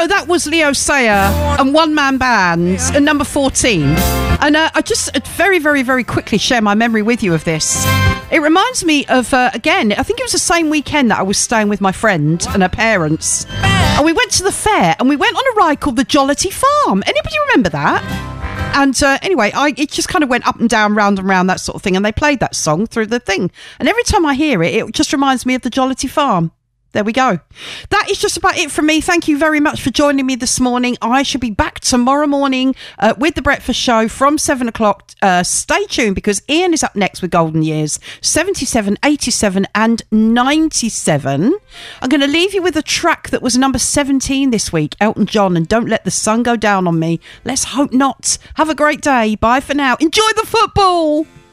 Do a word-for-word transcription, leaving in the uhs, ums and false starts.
So that was Leo Sayer and One Man Band at number fourteen. And uh, I just very, very, very quickly share my memory with you of this. It reminds me of, uh, again, I think it was the same weekend that I was staying with my friend and her parents. And we went to the fair and we went on a ride called the Jollity Farm. Anybody remember that? And uh, anyway, I it just kind of went up and down, round and round, that sort of thing. And they played that song through the thing. And every time I hear it, it just reminds me of the Jollity Farm. There we go. That is just about it from me. Thank you very much for joining me this morning. I shall be back tomorrow morning uh, with The Breakfast Show from seven o'clock. Uh, stay tuned because Ian is up next with Golden Years seventy-seven, eighty-seven and ninety-seven. I'm going to leave you with a track that was number seventeen this week, Elton John, and Don't Let the Sun Go Down on Me. Let's hope not. Have a great day. Bye for now. Enjoy the football.